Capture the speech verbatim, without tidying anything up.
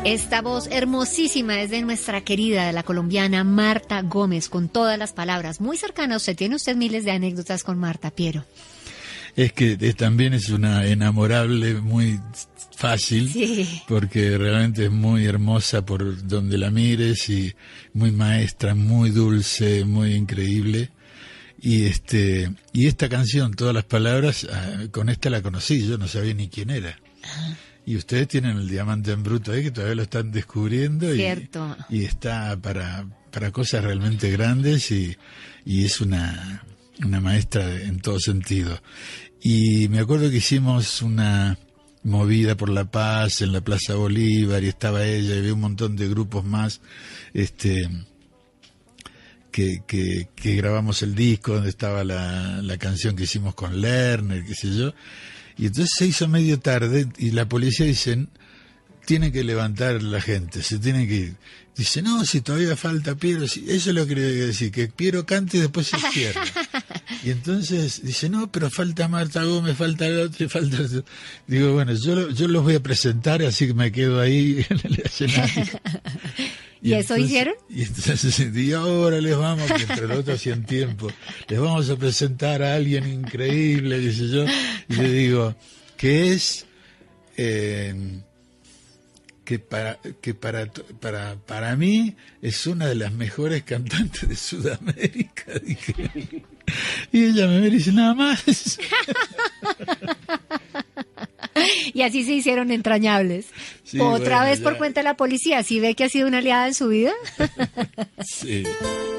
Esta voz hermosísima es de nuestra querida, de la colombiana Marta Gómez, con todas las palabras. Muy cercana a usted, tiene usted miles de anécdotas con Marta, Piero. Es que es, también es una enamorable muy fácil, sí. Porque realmente es muy hermosa por donde la mires y muy maestra, muy dulce, muy increíble. Y este y esta canción, todas las palabras, con esta la conocí, yo no sabía ni quién era. Ah. Y ustedes tienen el diamante en bruto ahí, que todavía lo están descubriendo. Cierto. Y, y está para para cosas realmente grandes y, y es una, una maestra en todo sentido. Y me acuerdo que hicimos una movida por la paz en la Plaza Bolívar y estaba ella y había un montón de grupos más este que, que, que grabamos el disco donde estaba la, la canción que hicimos con Lerner, qué sé yo. Y entonces se hizo medio tarde y la policía dice, tiene que levantar la gente, se tiene que ir. Dice, no, si todavía falta Piero, si, eso es lo que quería decir, que Piero cante y después se cierra. Y entonces dice, no, pero falta Marta Gómez, falta el otro, falta el otro. Digo, bueno, yo, yo los voy a presentar, así que me quedo ahí en el escenario. ¿Y, ¿Y eso entonces, hicieron? Y entonces, y ahora les vamos, que entre los otros hacían tiempo, les vamos a presentar a alguien increíble, dice yo, y le digo, que es, eh, que para, que para, para, para mí es una de las mejores cantantes de Sudamérica, dije. Y ella me dice, nada más. Y así se hicieron entrañables. Sí, Otra bueno, vez ya. Por cuenta de la policía, ¿sí ve que ha sido una aliada en su vida? Sí.